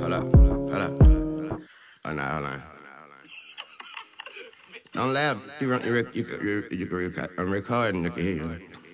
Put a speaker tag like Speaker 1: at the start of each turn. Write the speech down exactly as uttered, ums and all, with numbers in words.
Speaker 1: Hold up, hold up. Oh, no, hold on. Don't laugh. You, run, you, rec- you, you, you, you can record, I'm recording, you can hear you.